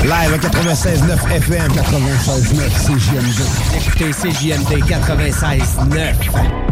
Live à 96.9 FM. 96.9 CJMD. Écoutez CJMD 96.9.